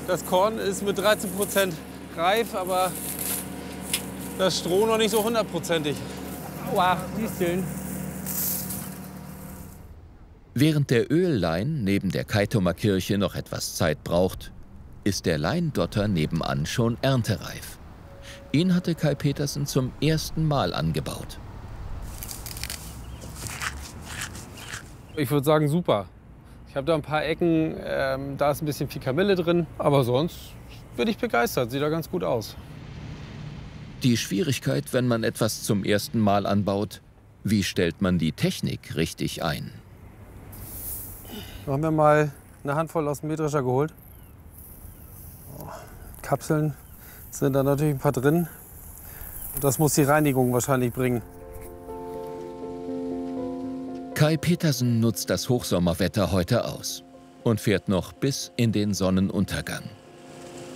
Das Korn ist mit 13% reif, aber das Stroh noch nicht so 100%ig. Aua, Disteln. Während der Öllein neben der Kaitumer Kirche noch etwas Zeit braucht, ist der Leindotter nebenan schon erntereif. Ihn hatte Kai Petersen zum ersten Mal angebaut. Ich würde sagen, super. Ich habe da ein paar Ecken, da ist ein bisschen viel Kamille drin, aber sonst bin ich begeistert, sieht da ganz gut aus. Die Schwierigkeit, wenn man etwas zum ersten Mal anbaut, wie stellt man die Technik richtig ein? Da haben wir mal eine Handvoll aus dem Mähdrescher geholt. Kapseln sind da natürlich ein paar drin. Das muss die Reinigung wahrscheinlich bringen. Kai Petersen nutzt das Hochsommerwetter heute aus und fährt noch bis in den Sonnenuntergang.